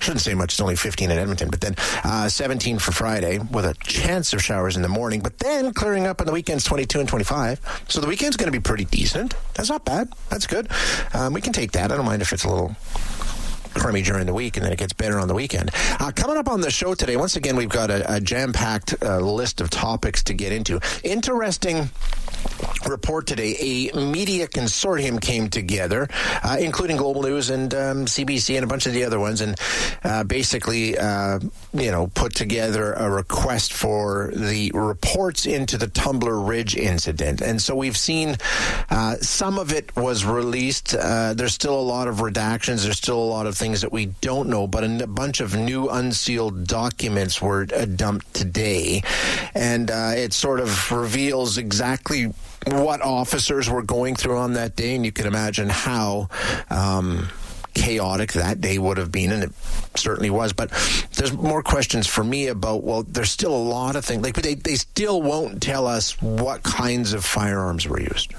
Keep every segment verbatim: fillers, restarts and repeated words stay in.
Shouldn't say much. It's only fifteen in Edmonton. But then uh, seventeen for Friday with a chance of showers in the morning. But then clearing up on the weekends, twenty-two and twenty-five. So the weekend's going to be pretty decent. That's not bad. That's good. Um, we can take that. I don't mind if it's a little crummy during the week, and then it gets better on the weekend. Uh, coming up on the show today, once again, we've got a, a jam-packed uh, list of topics to get into. Interesting report today. A media consortium came together, uh, including Global News and um, C B C and a bunch of the other ones, and uh, basically, uh, you know, put together a request for the reports into the Tumbler Ridge incident. And so we've seen uh, some of it was released. Uh, there's still a lot of redactions. There's still a lot of things that we don't know, but a bunch of new unsealed documents were uh, dumped today, and uh, it sort of reveals exactly what officers were going through on that day, and you can imagine how um, chaotic that day would have been, and it certainly was. But there's more questions for me about, well, there's still a lot of things, like they, they still won't tell us what kinds of firearms were used.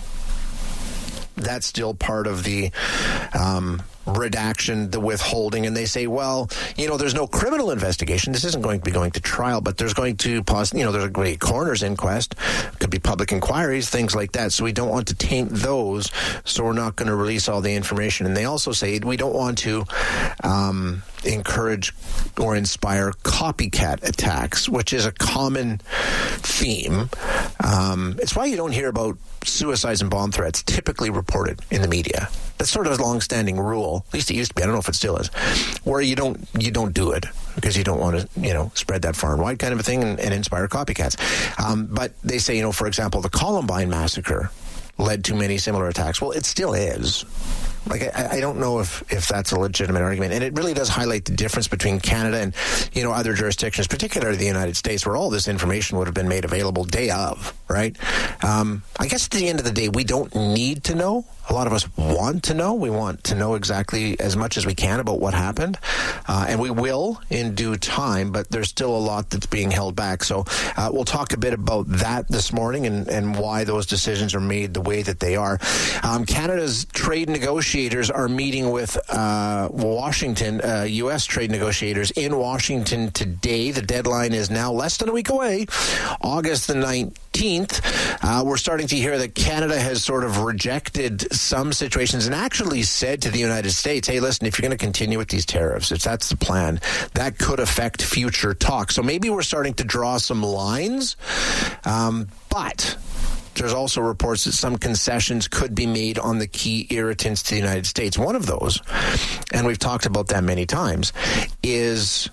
That's still part of the um, redaction, the withholding, and they say, well, you know, there's no criminal investigation. This isn't going to be going to trial, but there's going to, pos- you know, there's a great coroner's inquest, could be public inquiries, things like that. So we don't want to taint those, so we're not going to release all the information. And they also say we don't want to um, encourage or inspire copycat attacks, which is a common theme. Um, it's why you don't hear about suicides and bomb threats typically reported in the media. That's sort of a long-standing rule. At least it used to be. I don't know if it still is. Where you don't you don't do it because you don't want to, you know, spread that far and wide kind of a thing and, and inspire copycats. Um, but they say, you know, for example, the Columbine massacre led to many similar attacks. Well, it still is. Like, I, I don't know if, if that's a legitimate argument. And it really does highlight the difference between Canada and, you know, other jurisdictions, particularly the United States, where all this information would have been made available day of, right? Um, I guess at the end of the day, we don't need to know. A lot of us want to know. We want to know exactly as much as we can about what happened. Uh, and we will in due time, but there's still a lot that's being held back. So uh, we'll talk a bit about that this morning and, and why those decisions are made the way that they are. Um, Canada's trade negotiators are meeting with uh, Washington, uh, U S trade negotiators in Washington today. The deadline is now less than a week away, August the nineteenth. Uh, we're starting to hear that Canada has sort of rejected some situations and actually said to the United States, hey, listen, if you're going to continue with these tariffs, if that's the plan, that could affect future talks. So maybe we're starting to draw some lines, um, but there's also reports that some concessions could be made on the key irritants to the United States. One of those, and we've talked about that many times, is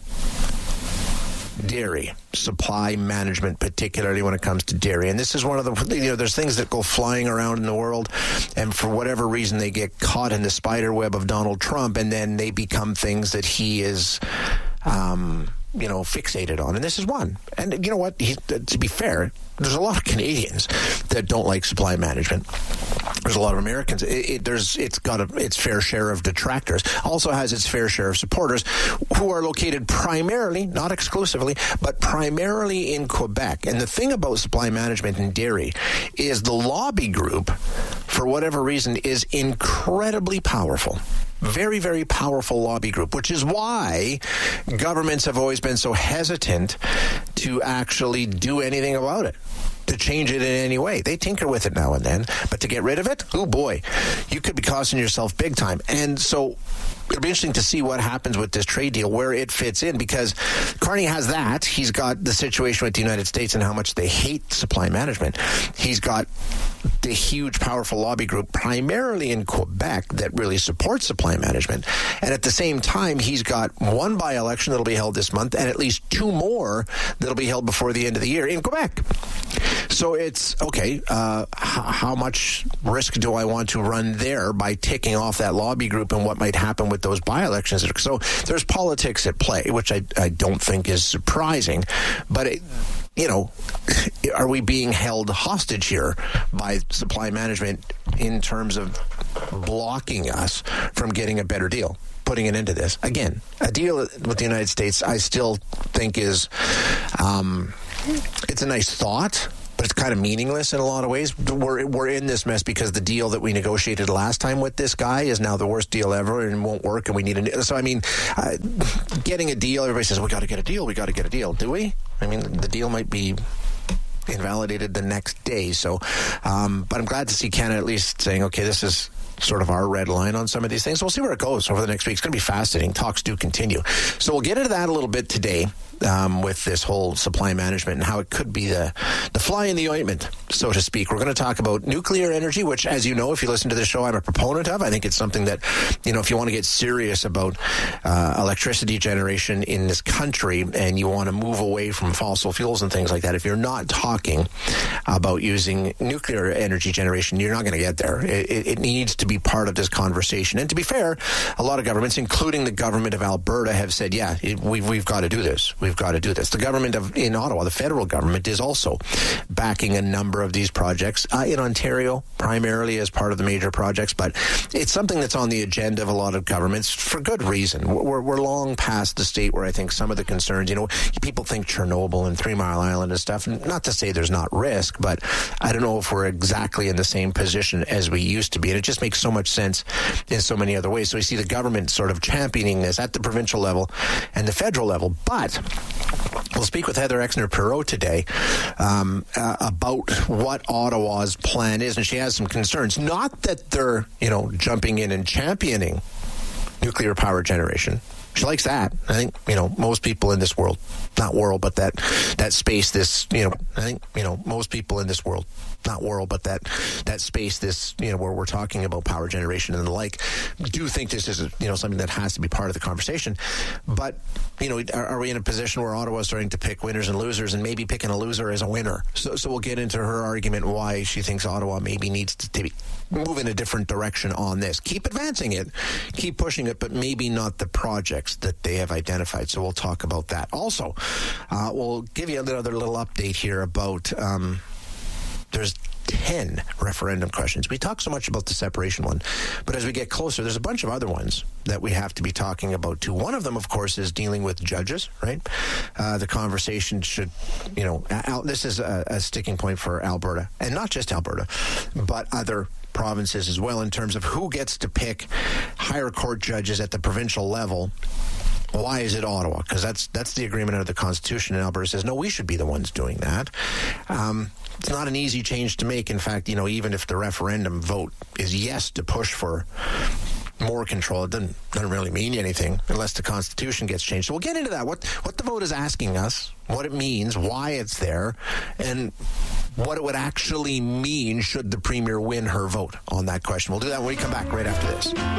dairy supply management, particularly when it comes to dairy. And this is one of the, you know, there's things that go flying around in the world, and for whatever reason they get caught in the spider web of Donald Trump, and then they become things that he is um you know, fixated on. And this is one. And you know what? He, to be fair, there's a lot of Canadians that don't like supply management. There's a lot of Americans. It, it, there's, it's got a, its fair share of detractors. Also has its fair share of supporters who are located primarily, not exclusively, but primarily in Quebec. And the thing about supply management in dairy is the lobby group, for whatever reason, is incredibly powerful. Very, very powerful lobby group, which is why governments have always been so hesitant to actually do anything about it, to change it in any way. They tinker with it now and then, but to get rid of it, oh boy, you could be costing yourself big time. And so it'll be interesting to see what happens with this trade deal, where it fits in, because Carney has that. He's got the situation with the United States and how much they hate supply management. He's got the huge, powerful lobby group, primarily in Quebec, that really supports supply management. And at the same time, he's got one by-election that'll be held this month, and at least two more that'll be held before the end of the year in Quebec. So it's, okay, uh, h- how much risk do I want to run there by ticking off that lobby group and what might happen with those by-elections? So there's politics at play, which I, I don't think is surprising. But, it, you know, are we being held hostage here by supply management in terms of blocking us from getting a better deal, putting an end to this? Again, a deal with the United States I still think is, um, it's a nice thought. but it's kind of meaningless in a lot of ways. We're we're in this mess because the deal that we negotiated last time with this guy is now the worst deal ever and won't work, and we need a... So, I mean, uh, getting a deal, everybody says, we got to get a deal, we got to get a deal. Do we? I mean, the deal might be invalidated the next day. So, um, but I'm glad to see Canada at least saying, okay, this is sort of our red line on some of these things. We'll see where it goes over the next week. It's going to be fascinating. Talks do continue. So we'll get into that a little bit today um, with this whole supply management and how it could be the, the fly in the ointment, so to speak. We're going to talk about nuclear energy, which, as you know, if you listen to this show, I'm a proponent of. I think it's something that, you know, if you want to get serious about uh, electricity generation in this country and you want to move away from fossil fuels and things like that, if you're not talking about using nuclear energy generation, you're not going to get there. It, it, it needs to be part of this conversation. And to be fair, a lot of governments, including the government of Alberta, have said, yeah, it, we've, we've got to do this. We've got to do this. The government of in Ottawa, the federal government, is also backing a number of these projects uh, in Ontario, primarily as part of the major projects. But it's something that's on the agenda of a lot of governments for good reason. We're, we're long past the state where I think some of the concerns, you know, people think Chernobyl and Three Mile Island and stuff. Not to say there's not risk, but I don't know if we're exactly in the same position as we used to be. And it just makes so much sense in so many other ways. So we see the government sort of championing this at the provincial level and the federal level. But we'll speak with Heather Exner-Perot today um, uh, about what Ottawa's plan is, and she has some concerns. Not that they're, you know, jumping in and championing nuclear power generation. She likes that. I think, you know, most people in this world, not world, but that that space, this, you know, I think, you know, most people in this world, not world, but that that space, this, you know, where we're talking about power generation and the like, do think this is, you know, something that has to be part of the conversation. But, you know, are, are we in a position where Ottawa's starting to pick winners and losers, and maybe picking a loser as a winner? So, so we'll get into her argument why she thinks Ottawa maybe needs to t- move in a different direction on this. Keep advancing it, keep pushing it, but maybe not the projects that they have identified. So we'll talk about that. Also, uh, we'll give you another little update here about um, there's ten referendum questions. We talk so much about the separation one, but as we get closer, there's a bunch of other ones that we have to be talking about too. One of them, of course, is dealing with judges, right? Uh, the conversation should, you know, Al- this is a, a sticking point for Alberta, and not just Alberta, but other provinces as well, in terms of who gets to pick higher court judges at the provincial level. Why is it Ottawa? Because that's that's the agreement under the Constitution, and Alberta says, no, we should be the ones doing that. Um, it's not an easy change to make. In fact, you know, even if the referendum vote is yes to push for more control, it doesn't, doesn't really mean anything unless the Constitution gets changed. So we'll get into that, what what the vote is asking us, what it means, why it's there, and what it would actually mean should the Premier win her vote on that question. We'll do that when we come back right after this.